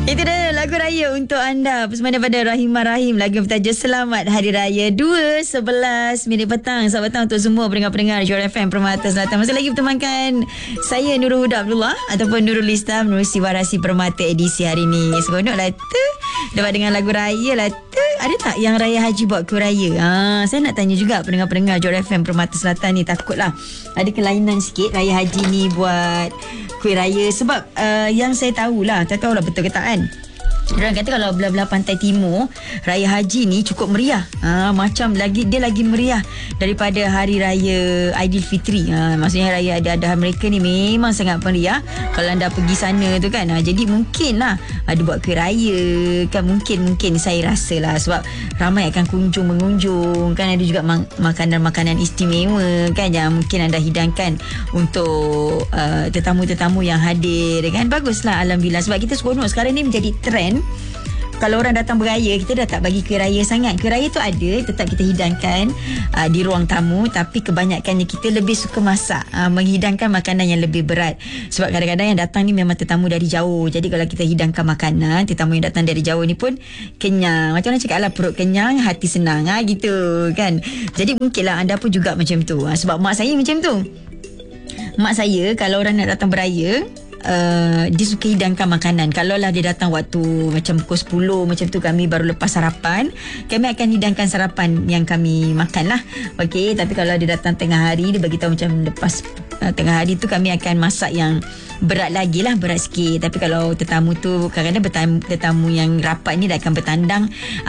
Itu dia lagu raya untuk anda Pesmana pada Rahimah Rahim. Lagu bertajuk Selamat Hari Raya 2:11 petang. Selamat petang untuk semua pendengar-pendengar Johor FM Permata Selatan. Masih lagi bertemankan saya Nurul Huda Abdullah ataupun Nurul Islam menerusi Warasi Permata edisi hari ni. Seronoklah tu dapat dengar lagu raya lah tu. Ada tak yang raya haji buat kuih raya? Saya nak tanya juga pendengar-pendengar Johor FM Permata Selatan ni. Takutlah ada kelainan sikit raya haji ni buat kuih raya. Sebab yang saya tahulah, tak tahulah betul ke tak kan, orang kata kalau belah-belah pantai timur raya haji ni cukup meriah. Macam dia lagi meriah daripada hari raya Aidilfitri. Maksudnya raya ada-adahan mereka ni memang sangat meriah kalau anda pergi sana tu kan. Jadi mungkinlah ada buat kuih raya kan, mungkin saya rasalah sebab ramai akan mengunjung kan. Ada juga makanan-makanan istimewa kan yang mungkin anda hidangkan untuk tetamu-tetamu yang hadir kan. Baguslah, alhamdulillah. Sebab kita seronok sekarang ni menjadi trend. Kalau orang datang beraya, kita dah tak bagi kuih raya sangat. Kuih raya tu ada, tetap kita hidangkan di ruang tamu. Tapi kebanyakannya kita lebih suka masak, menghidangkan makanan yang lebih berat. Sebab kadang-kadang yang datang ni memang tetamu dari jauh. Jadi kalau kita hidangkan makanan, tetamu yang datang dari jauh ni pun kenyang. Macam mana cakap lah, perut kenyang, hati senang gitu kan. Jadi mungkinlah anda pun juga macam tu. Sebab mak saya macam tu. Mak saya kalau orang nak datang beraya, dia suka hidangkan makanan. Kalau lah dia datang waktu macam pukul 10 macam tu, kami baru lepas sarapan, kami akan hidangkan sarapan yang kami makan lah. Okey, tapi kalau dia datang tengah hari, dia bagi tahu macam lepas tengah hari tu kami akan masak yang berat lagi lah, berat sikit. Tapi kalau tetamu tu kadang-kadang tetamu yang rapat ni dah akan bertandang